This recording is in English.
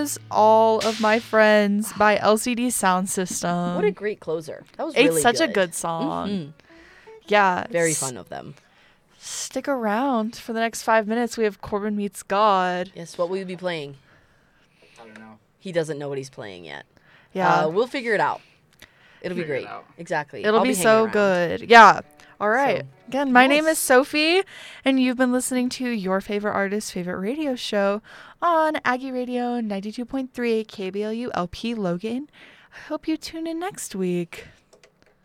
All of My Friends by LCD Sound System. What a great closer. That was really It's such good. a good song. Mm-hmm. Yeah. Very fun of them. Stick around for the next 5 minutes. We have Corbin Meets God. Yes, what will you be playing? I don't know. He doesn't know what he's playing yet. Yeah. We'll figure it out. It'll be Figure it great. out. Exactly. It'll I'll be hanging so around. good. Yeah. All right. So, Again, my name yes. is Sophie, and you've been listening to your favorite artist's favorite radio show on Aggie Radio 92.3 KBLU LP Logan. I hope you tune in next week.